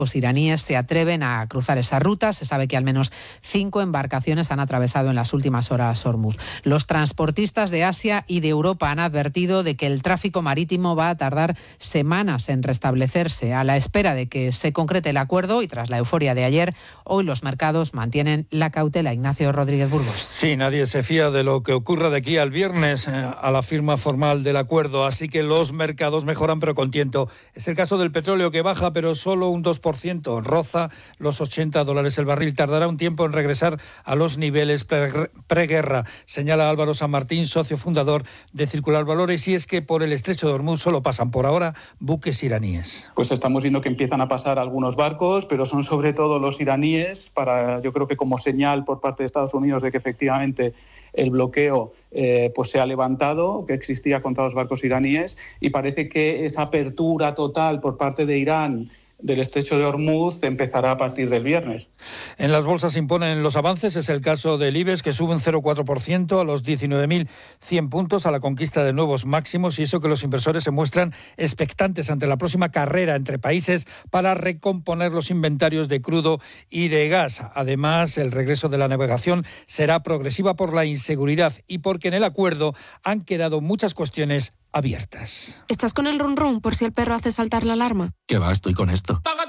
Los iraníes se atreven a cruzar esa ruta. Se sabe que al menos 5 embarcaciones han atravesado en las últimas horas Hormuz. Los transportistas de Asia y de Europa han advertido de que el tráfico marítimo va a tardar semanas en restablecerse. A la espera de que se concrete el acuerdo y tras la euforia de ayer, hoy los mercados mantienen la cautela. Ignacio Rodríguez Burgos. Sí, nadie se fía de lo que ocurra de aquí al viernes a la firma formal del acuerdo, así que los mercados mejoran pero con tiento. Es el caso del petróleo que baja pero solo un 2%. Roza los $80 el barril. Tardará un tiempo en regresar a los niveles preguerra, señala Álvaro San Martín, socio fundador de Circular Valores, y es que por el estrecho de Hormuz solo pasan por ahora buques iraníes. Pues estamos viendo que empiezan a pasar algunos barcos, pero son sobre todo los iraníes, yo creo que como señal por parte de Estados Unidos de que efectivamente el bloqueo pues se ha levantado, que existía contra los barcos iraníes, y parece que esa apertura total por parte de Irán del estrecho de Hormuz empezará a partir del viernes. En las bolsas imponen los avances. Es el caso del IBEX, que sube un 0,4% a los 19.100 puntos, a la conquista de nuevos máximos, y eso que los inversores se muestran expectantes ante la próxima carrera entre países para recomponer los inventarios de crudo y de gas. Además, el regreso de la navegación será progresiva por la inseguridad y porque en el acuerdo han quedado muchas cuestiones abiertas. ¿Estás con el run run por si el perro hace saltar la alarma? ¿Qué va? Estoy con esto.